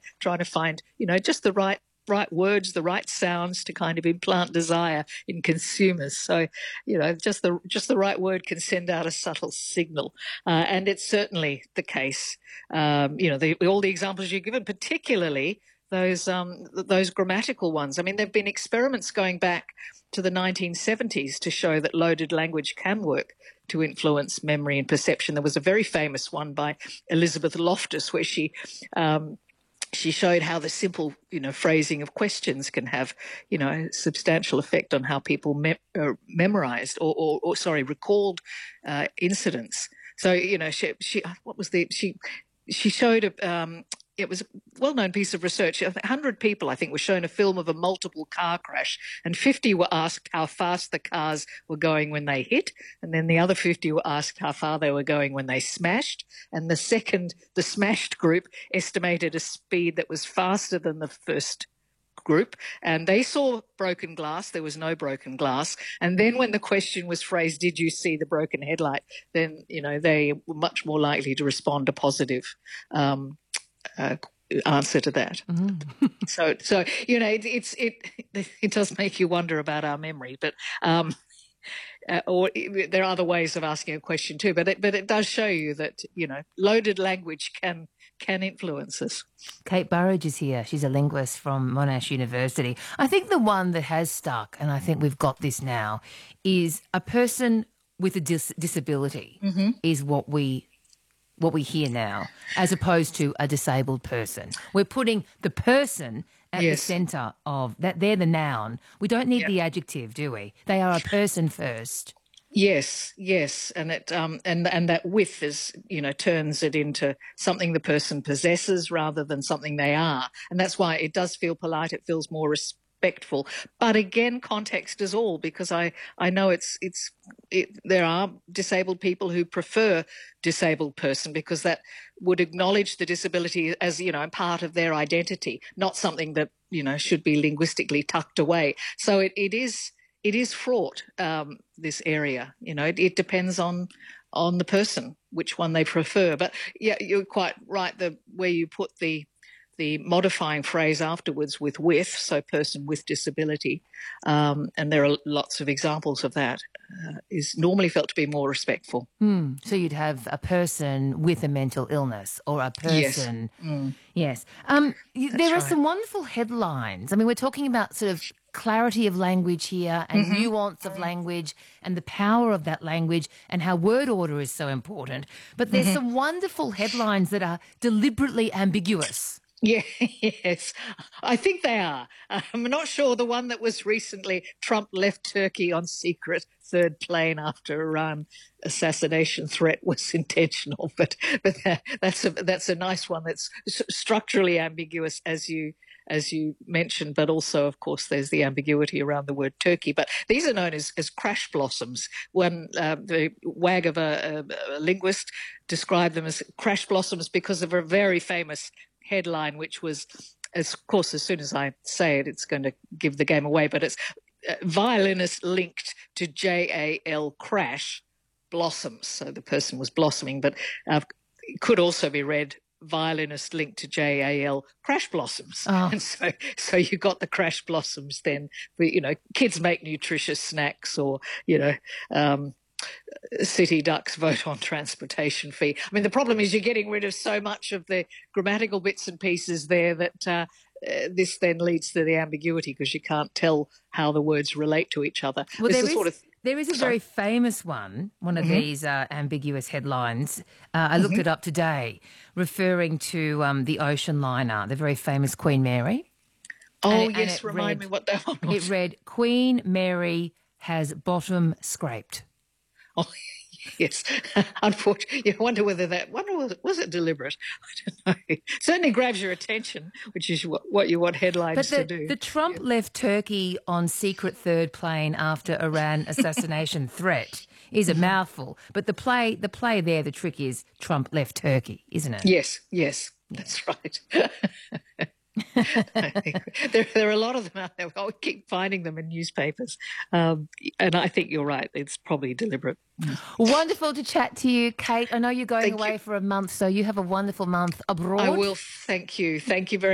trying to find, just the right words, the right sounds to kind of implant desire in consumers. So, just the right word can send out a subtle signal, and it's certainly the case. All the examples you've given, particularly those grammatical ones. I mean, there've been experiments going back to the 1970s to show that loaded language can work to influence memory and perception. There was a very famous one by Elizabeth Loftus where she showed how the simple, phrasing of questions can have, a substantial effect on how people memorized or recalled incidents. So, she showed it was a well-known piece of research. 100 people, I think, were shown a film of a multiple car crash, and 50 were asked how fast the cars were going when they hit, and then the other 50 were asked how far they were going when they smashed. And the smashed group estimated a speed that was faster than the first group, and they saw broken glass. There was no broken glass. And then when the question was phrased, did you see the broken headlight, then they were much more likely to respond a positive answer to that. Mm-hmm. So it does make you wonder about our memory, but or there are other ways of asking a question too. But it does show you that loaded language can influence us. Kate Burridge is here. She's a linguist from Monash University. I think the one that has stuck, and I think we've got this now, is a person with a disability is what we hear now, as opposed to a disabled person. We're putting the person at the centre of that. They're the noun. We don't need the adjective, do we? They are a person first. Yes, and it and that with is turns it into something the person possesses rather than something they are, and that's why it does feel polite. It feels more respectful. But again, context is all, because I know there are disabled people who prefer disabled person because that would acknowledge the disability as part of their identity, not something that should be linguistically tucked away. So it is fraught, this area. It depends on the person which one they prefer. But yeah, you're quite right. Where you put the modifying phrase afterwards with, so person with disability, and there are lots of examples of that, is normally felt to be more respectful. So you'd have a person with a mental illness or a person. Yes. There are some wonderful headlines. I mean, we're talking about sort of clarity of language here and nuance of language and the power of that language and how word order is so important. But there's some wonderful headlines that are deliberately ambiguous. Yeah, yes, I think they are. I'm not sure the one that was recently, Trump left Turkey on secret third plane after Iran assassination threat, was intentional, but that's a nice one that's structurally ambiguous, as you mentioned, but also, of course, there's the ambiguity around the word Turkey. But these are known as crash blossoms. When the wag of a linguist described them as crash blossoms because of a very famous headline, which was, of course, as soon as I say it, it's going to give the game away, but it's violinist linked to JAL crash blossoms. So the person was blossoming, but it could also be read violinist linked to JAL crash blossoms. And so you got the crash blossoms then. Kids make nutritious snacks, or, city ducks vote on transportation fee. I mean, the problem is you're getting rid of so much of the grammatical bits and pieces there that this then leads to the ambiguity, because you can't tell how the words relate to each other. Well, there is a very famous one of these ambiguous headlines. I looked it up today, referring to the ocean liner, the very famous Queen Mary. Remind me what that one was. It read, Queen Mary has bottom scraped. Oh, yes. Unfortunately, I wonder whether was it deliberate? I don't know. It certainly grabs your attention, which is what you want headlines to do. The Trump left Turkey on secret third plane after Iran assassination threat is a mouthful. But the play there, the trick is Trump left Turkey, isn't it? Yes, that's right. I think there are a lot of them out there. I keep finding them in newspapers, and I think you're right. It's probably deliberate. Wonderful to chat to you, Kate. I know you're going away for a month, so you have a wonderful month abroad. I will. Thank you. Thank you very much.